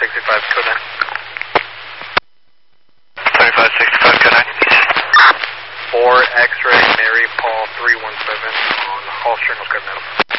7565, code 9. 7565, code 9. 4 X-ray Mary Paul 317 on Hall Stringles, code 9.